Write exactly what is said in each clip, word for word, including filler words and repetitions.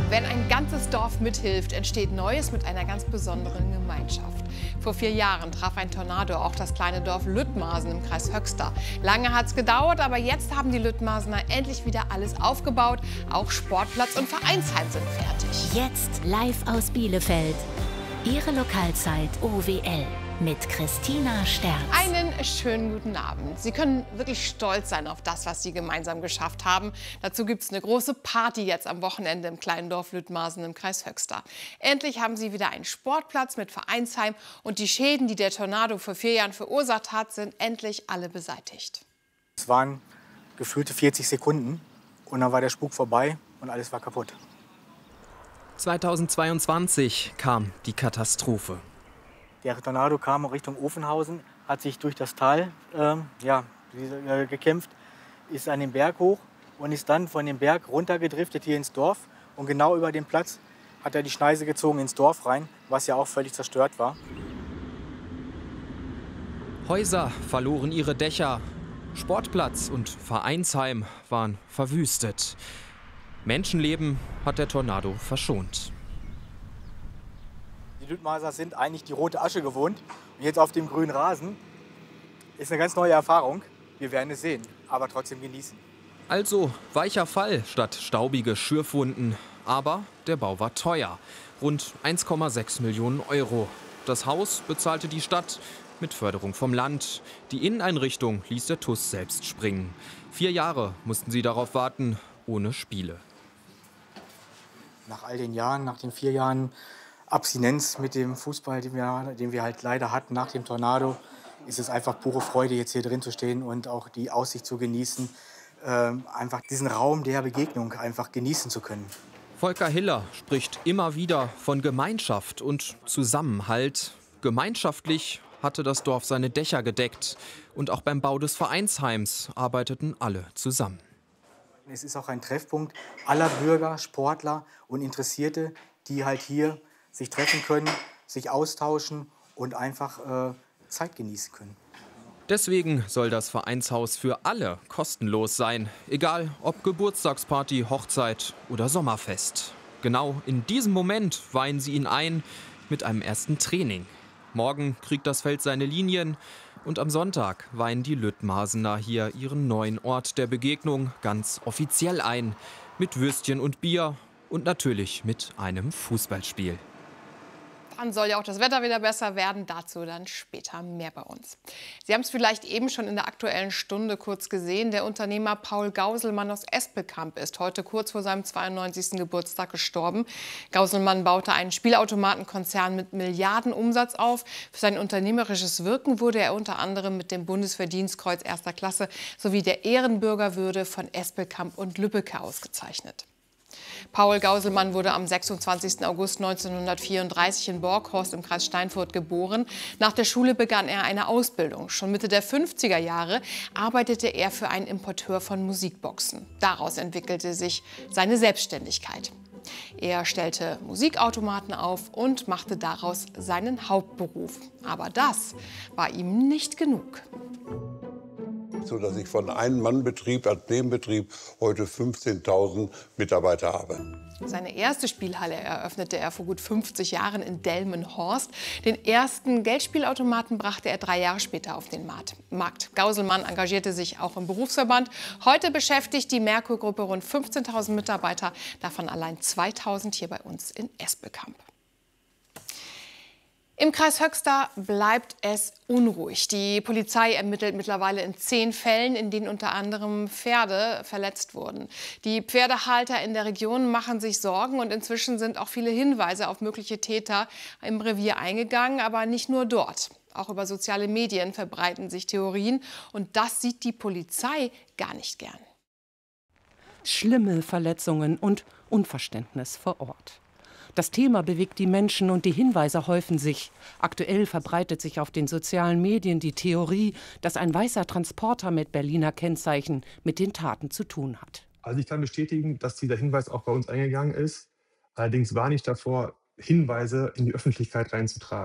Wenn ein ganzes Dorf mithilft, entsteht Neues mit einer ganz besonderen Gemeinschaft. Vor vier Jahren traf ein Tornado auch das kleine Dorf Lüttmarsen im Kreis Höxter. Lange hat es gedauert, aber jetzt haben die Lüttmarsener endlich wieder alles aufgebaut. Auch Sportplatz und Vereinsheim sind fertig. Jetzt live aus Bielefeld. Ihre Lokalzeit O W L mit Christina Sterz. Einen schönen guten Abend. Sie können wirklich stolz sein auf das, was Sie gemeinsam geschafft haben. Dazu gibt es eine große Party jetzt am Wochenende im kleinen Dorf Lüttmarsen im Kreis Höxter. Endlich haben Sie wieder einen Sportplatz mit Vereinsheim und die Schäden, die der Tornado vor vier Jahren verursacht hat, sind endlich alle beseitigt. Es waren gefühlte vierzig Sekunden und dann war der Spuk vorbei und alles war kaputt. zweitausendzweiundzwanzig kam die Katastrophe. Der Tornado kam Richtung Ofenhausen, hat sich durch das Tal ähm, ja, äh, gekämpft, ist an den Berg hoch und ist dann von dem Berg runtergedriftet hier ins Dorf. Und genau über den Platz hat er die Schneise gezogen ins Dorf rein, was ja auch völlig zerstört war. Häuser verloren ihre Dächer, Sportplatz und Vereinsheim waren verwüstet. Menschenleben hat der Tornado verschont. Die Lüttmarser sind eigentlich die rote Asche gewohnt. Und jetzt auf dem grünen Rasen ist eine ganz neue Erfahrung. Wir werden es sehen, aber trotzdem genießen. Also weicher Fall statt staubige Schürfwunden. Aber der Bau war teuer. Rund eins Komma sechs Millionen Euro. Das Haus bezahlte die Stadt mit Förderung vom Land. Die Inneneinrichtung ließ der T U S selbst springen. Vier Jahre mussten sie darauf warten, ohne Spiele. Nach all den Jahren, nach den vier Jahren Abstinenz mit dem Fußball, den wir, den wir halt leider hatten nach dem Tornado, ist es einfach pure Freude, jetzt hier drin zu stehen und auch die Aussicht zu genießen, äh, einfach diesen Raum der Begegnung einfach genießen zu können. Volker Hiller spricht immer wieder von Gemeinschaft und Zusammenhalt. Gemeinschaftlich hatte das Dorf seine Dächer gedeckt und auch beim Bau des Vereinsheims arbeiteten alle zusammen. Es ist auch ein Treffpunkt aller Bürger, Sportler und Interessierte, die halt hier sich treffen können, sich austauschen und einfach äh, Zeit genießen können. Deswegen soll das Vereinshaus für alle kostenlos sein, egal ob Geburtstagsparty, Hochzeit oder Sommerfest. Genau in diesem Moment weihen sie ihn ein mit einem ersten Training. Morgen kriegt das Feld seine Linien und am Sonntag weihen die Lüttmarsener hier ihren neuen Ort der Begegnung ganz offiziell ein. Mit Würstchen und Bier und natürlich mit einem Fußballspiel. Dann soll ja auch das Wetter wieder besser werden. Dazu dann später mehr bei uns. Sie haben es vielleicht eben schon in der Aktuellen Stunde kurz gesehen. Der Unternehmer Paul Gauselmann aus Espelkamp ist heute kurz vor seinem zweiundneunzigsten Geburtstag gestorben. Gauselmann baute einen Spielautomatenkonzern mit Milliardenumsatz auf. Für sein unternehmerisches Wirken wurde er unter anderem mit dem Bundesverdienstkreuz erster Klasse sowie der Ehrenbürgerwürde von Espelkamp und Lübbecke ausgezeichnet. Paul Gauselmann wurde am sechsundzwanzigsten August neunzehnhundertvierunddreißig in Borghorst im Kreis Steinfurt geboren. Nach der Schule begann er eine Ausbildung. Schon Mitte der fünfziger Jahre arbeitete er für einen Importeur von Musikboxen. Daraus entwickelte sich seine Selbstständigkeit. Er stellte Musikautomaten auf und machte daraus seinen Hauptberuf. Aber das war ihm nicht genug. So dass ich von einem Mannbetrieb als Nebenbetrieb heute fünfzehntausend Mitarbeiter habe. Seine erste Spielhalle eröffnete er vor gut fünfzig Jahren in Delmenhorst. Den ersten Geldspielautomaten brachte er drei Jahre später auf den Markt. Gauselmann engagierte sich auch im Berufsverband. Heute beschäftigt die Merkur-Gruppe rund fünfzehntausend Mitarbeiter, davon allein zweitausend hier bei uns in Espelkamp. Im Kreis Höxter bleibt es unruhig. Die Polizei ermittelt mittlerweile in zehn Fällen, in denen unter anderem Pferde verletzt wurden. Die Pferdehalter in der Region machen sich Sorgen und inzwischen sind auch viele Hinweise auf mögliche Täter im Revier eingegangen, aber nicht nur dort. Auch über soziale Medien verbreiten sich Theorien und das sieht die Polizei gar nicht gern. Schlimme Verletzungen und Unverständnis vor Ort. Das Thema bewegt die Menschen und die Hinweise häufen sich. Aktuell verbreitet sich auf den sozialen Medien die Theorie, dass ein weißer Transporter mit Berliner Kennzeichen mit den Taten zu tun hat. Also ich kann bestätigen, dass dieser Hinweis auch bei uns eingegangen ist. Allerdings war nicht davor, Hinweise in die Öffentlichkeit reinzutragen.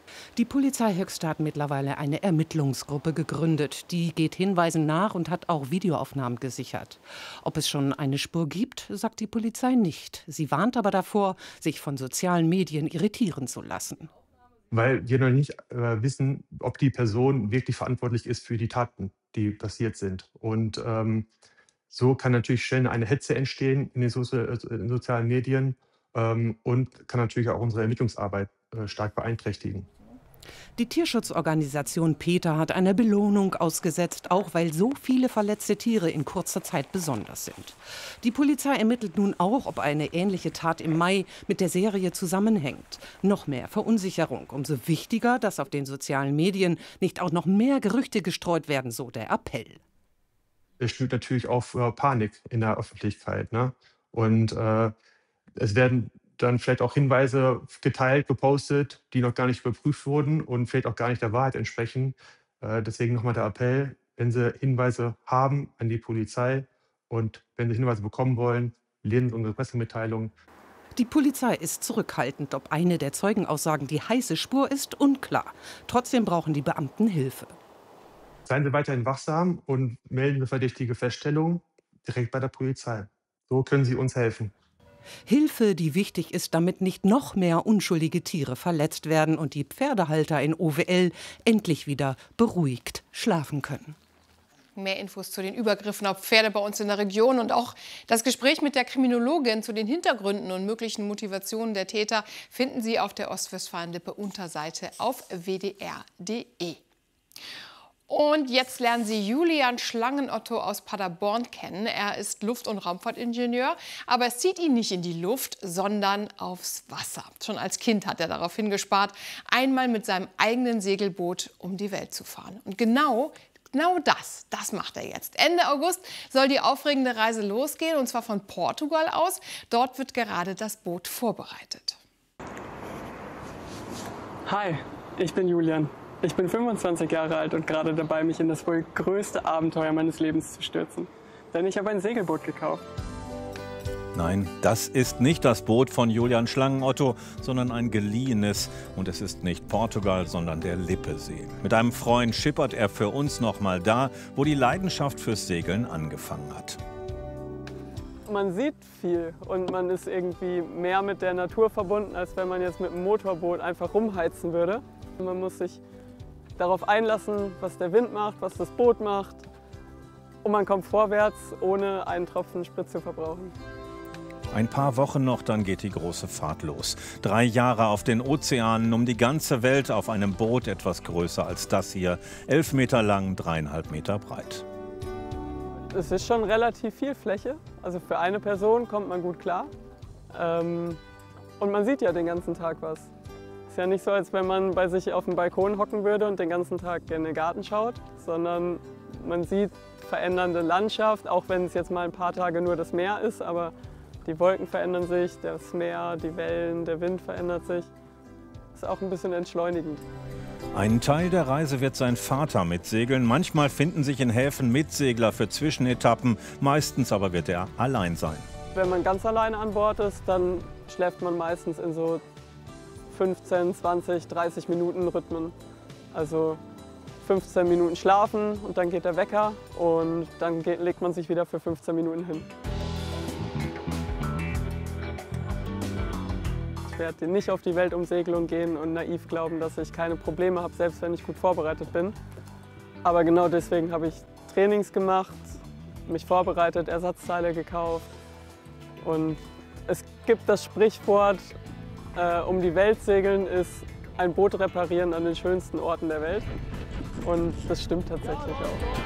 Die Polizei Höxter hat mittlerweile eine Ermittlungsgruppe gegründet. Die geht Hinweisen nach und hat auch Videoaufnahmen gesichert. Ob es schon eine Spur gibt, sagt die Polizei nicht. Sie warnt aber davor, sich von sozialen Medien irritieren zu lassen. Weil wir noch nicht äh, wissen, ob die Person wirklich verantwortlich ist für die Taten, die passiert sind. Und ähm, so kann natürlich schnell eine Hetze entstehen in den Sozi äh, in sozialen Medien ähm, und kann natürlich auch unsere Ermittlungsarbeit äh, stark beeinträchtigen. Die Tierschutzorganisation PETA hat eine Belohnung ausgesetzt, auch weil so viele verletzte Tiere in kurzer Zeit besonders sind. Die Polizei ermittelt nun auch, ob eine ähnliche Tat im Mai mit der Serie zusammenhängt. Noch mehr Verunsicherung. Umso wichtiger, dass auf den sozialen Medien nicht auch noch mehr Gerüchte gestreut werden, so der Appell. Es stößt natürlich auf äh, Panik in der Öffentlichkeit, ne? Und äh, es werden dann vielleicht auch Hinweise geteilt, gepostet, die noch gar nicht überprüft wurden und vielleicht auch gar nicht der Wahrheit entsprechen. Äh, deswegen nochmal der Appell, wenn Sie Hinweise haben, an die Polizei, und wenn Sie Hinweise bekommen wollen, lesen Sie unsere Pressemitteilung. Die Polizei ist zurückhaltend. Ob eine der Zeugenaussagen die heiße Spur ist, unklar. Trotzdem brauchen die Beamten Hilfe. Seien Sie weiterhin wachsam und melden Sie verdächtige Feststellungen direkt bei der Polizei. So können Sie uns helfen. Hilfe, die wichtig ist, damit nicht noch mehr unschuldige Tiere verletzt werden und die Pferdehalter in O W L endlich wieder beruhigt schlafen können. Mehr Infos zu den Übergriffen auf Pferde bei uns in der Region und auch das Gespräch mit der Kriminologin zu den Hintergründen und möglichen Motivationen der Täter finden Sie auf der Ostwestfalen-Lippe-Unterseite auf w d r punkt d e. Und jetzt lernen Sie Julian Schlangenotto aus Paderborn kennen. Er ist Luft- und Raumfahrtingenieur, aber es zieht ihn nicht in die Luft, sondern aufs Wasser. Schon als Kind hat er darauf hingespart, einmal mit seinem eigenen Segelboot um die Welt zu fahren. Und genau Genau das, das macht er jetzt. Ende August soll die aufregende Reise losgehen, und zwar von Portugal aus. Dort wird gerade das Boot vorbereitet. Hi, ich bin Julian. Ich bin fünfundzwanzig Jahre alt und gerade dabei, mich in das wohl größte Abenteuer meines Lebens zu stürzen. Denn ich habe ein Segelboot gekauft. Nein, das ist nicht das Boot von Julian Schlangenotto, sondern ein geliehenes. Und es ist nicht Portugal, sondern der Lippesee. Mit einem Freund schippert er für uns noch mal da, wo die Leidenschaft fürs Segeln angefangen hat. Man sieht viel und man ist irgendwie mehr mit der Natur verbunden, als wenn man jetzt mit einem Motorboot einfach rumheizen würde. Man muss sich darauf einlassen, was der Wind macht, was das Boot macht. Und man kommt vorwärts, ohne einen Tropfen Sprit zu verbrauchen. Ein paar Wochen noch, dann geht die große Fahrt los. Drei Jahre auf den Ozeanen, um die ganze Welt auf einem Boot etwas größer als das hier. Elf Meter lang, dreieinhalb Meter breit. Es ist schon relativ viel Fläche. Also für eine Person kommt man gut klar. Ähm, und man sieht ja den ganzen Tag was. Ist ja nicht so, als wenn man bei sich auf dem Balkon hocken würde und den ganzen Tag in den Garten schaut, sondern man sieht verändernde Landschaft, auch wenn es jetzt mal ein paar Tage nur das Meer ist, aber die Wolken verändern sich, das Meer, die Wellen, der Wind verändert sich. Ist auch ein bisschen entschleunigend. Einen Teil der Reise wird sein Vater mitsegeln. Manchmal finden sich in Häfen Mitsegler für Zwischenetappen. Meistens aber wird er allein sein. Wenn man ganz alleine an Bord ist, dann schläft man meistens in so fünfzehn, zwanzig, dreißig Minuten Rhythmen. Also fünfzehn Minuten schlafen und dann geht der Wecker und dann geht, legt man sich wieder für fünfzehn Minuten hin. Ich werde nicht auf die Weltumsegelung gehen und naiv glauben, dass ich keine Probleme habe, selbst wenn ich gut vorbereitet bin. Aber genau deswegen habe ich Trainings gemacht, mich vorbereitet, Ersatzteile gekauft. Und es gibt das Sprichwort, äh, um die Welt segeln ist ein Boot reparieren an den schönsten Orten der Welt. Und das stimmt tatsächlich auch.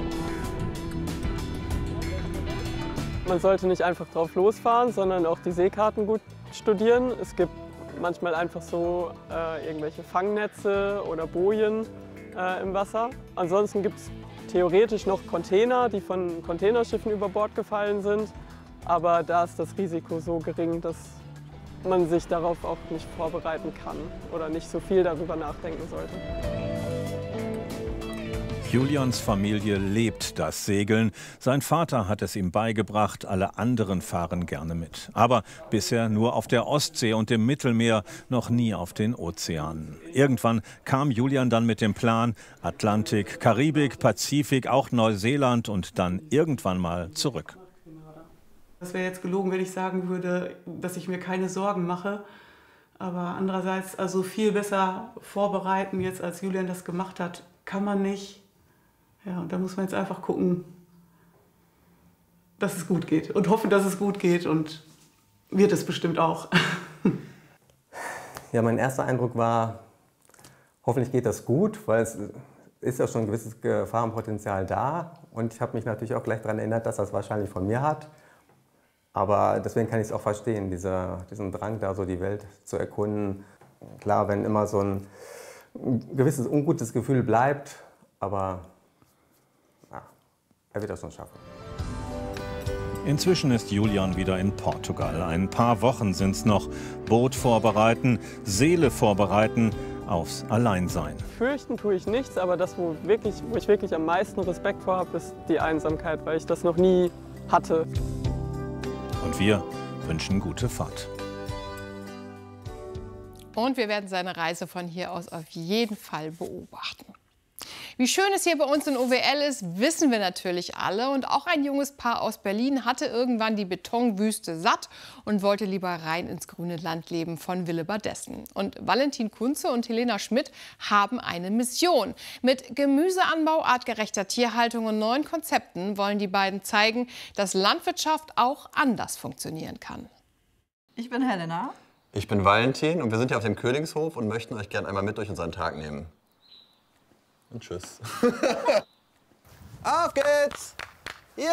Man sollte nicht einfach drauf losfahren, sondern auch die Seekarten gut studieren. Es gibt manchmal einfach so äh, irgendwelche Fangnetze oder Bojen äh, im Wasser. Ansonsten gibt es theoretisch noch Container, die von Containerschiffen über Bord gefallen sind. Aber da ist das Risiko so gering, dass man sich darauf auch nicht vorbereiten kann oder nicht so viel darüber nachdenken sollte. Julians Familie lebt das Segeln. Sein Vater hat es ihm beigebracht, alle anderen fahren gerne mit. Aber bisher nur auf der Ostsee und im Mittelmeer, noch nie auf den Ozeanen. Irgendwann kam Julian dann mit dem Plan, Atlantik, Karibik, Pazifik, auch Neuseeland und dann irgendwann mal zurück. Das wäre jetzt gelogen, wenn ich sagen würde, dass ich mir keine Sorgen mache. Aber andererseits, also viel besser vorbereiten, jetzt als Julian das gemacht hat, kann man nicht. Ja, und da muss man jetzt einfach gucken, dass es gut geht und hoffen, dass es gut geht, und wird es bestimmt auch. Ja, mein erster Eindruck war, hoffentlich geht das gut, weil es ist ja schon ein gewisses Gefahrenpotenzial da, und ich habe mich natürlich auch gleich daran erinnert, dass das wahrscheinlich von mir hat. Aber deswegen kann ich es auch verstehen, diese, diesen Drang, da so die Welt zu erkunden. Klar, wenn immer so ein gewisses ungutes Gefühl bleibt, aber ja, er wird das schon schaffen. Inzwischen ist Julian wieder in Portugal. Ein paar Wochen sind es noch. Boot vorbereiten, Seele vorbereiten aufs Alleinsein. Fürchten tue ich nichts, aber das, wo, wirklich, wo ich wirklich am meisten Respekt vor habe, ist die Einsamkeit, weil ich das noch nie hatte. Und wir wünschen gute Fahrt. Und wir werden seine Reise von hier aus auf jeden Fall beobachten. Wie schön es hier bei uns in O W L ist, wissen wir natürlich alle. Und auch ein junges Paar aus Berlin hatte irgendwann die Betonwüste satt und wollte lieber rein ins grüne Land leben von Willebadessen. Und Valentin Kunze und Helena Schmidt haben eine Mission. Mit Gemüseanbau, artgerechter Tierhaltung und neuen Konzepten wollen die beiden zeigen, dass Landwirtschaft auch anders funktionieren kann. Ich bin Helena. Ich bin Valentin und wir sind hier auf dem Königshof und möchten euch gerne einmal mit durch unseren Tag nehmen. Und tschüss. Auf geht's!